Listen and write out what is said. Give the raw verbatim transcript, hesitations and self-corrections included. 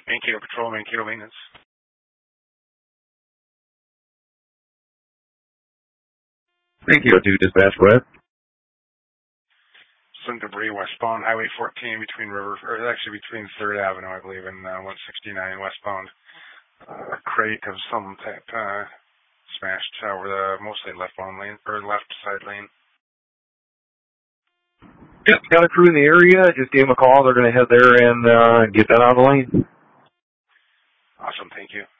Mankato Patrol, Mankato Maintenance. Mankato two dispatch, go ahead. Some debris westbound Highway fourteen between River, or actually between third Avenue, I believe, and uh, one sixty-nine westbound. Uh, a crate of some type uh, smashed over the mostly leftbound lane, or left side lane. Yep, got a crew in the area. Just gave them a call. They're going to head there and uh, get that out of the lane. Awesome, thank you.